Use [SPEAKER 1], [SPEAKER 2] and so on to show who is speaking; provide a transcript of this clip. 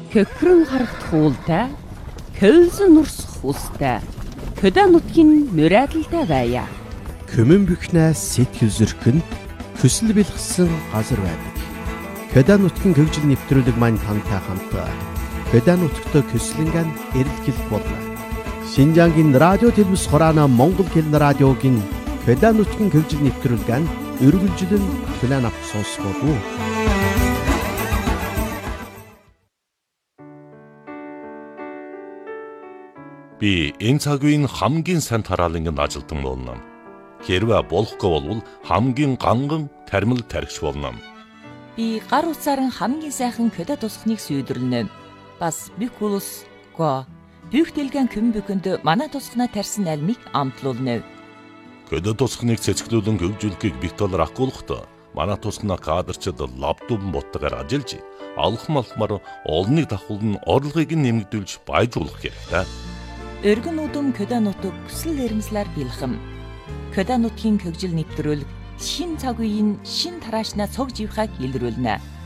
[SPEAKER 1] Хөхрөн харагт хуултай, хөлсөн нурсах устай, хөдөө нутгийн мөрөөдөлтэй байя.
[SPEAKER 2] Көмөн бүхнээс сэтгэл зүрхэн хүсэл бэлгсэн газар байдаг. Хөдөө нутгийн хөгжил нэвтрүүлэг маань тантай хамт хөдөө нутагт көслөнгөн эрэлхийлэх болно. Шинжаангийн радио телевиз хураана Монгол хэлний радиогийн хөдөө нутгийн хөгжил нэвтрүүлгэн өргөлжлөн хүлээн авах сонсгоо.
[SPEAKER 3] Би энэ цаг үеийн хамгийн сайн тараалангийн ажилтан болно. Хэрвээ болохгүй бол хамгийн ганган тармил тархич болно.
[SPEAKER 4] Би гар утсаар хамгийн сайхан хөдөө тусахныг сүйдрлэнэ. Бас бүх улс го бүх дэлгэн көм бүхэнд манай тусахнаа тарьсан альмыг амтлуулна.
[SPEAKER 3] Хөдөө тусахныг цэцгэлүүлэн хөгжүүлэхийг бит толор ахгуулахдаа манай тусахнаа кадрчид лаптопн ботгоор ажиллаж алхмалхмаар олныг давхуулн орлогыг нэмэгдүүлж баяжуулах хэрэгтэй.
[SPEAKER 4] Өргөн удам хөдөө нутаг хүсэл эрмслэр бэлхэм. Хөдөө нутгийн хөгжил нэвтрүүлэг шин цаг үеийн шин тараашнаа цог живхаг илрүүлнэ.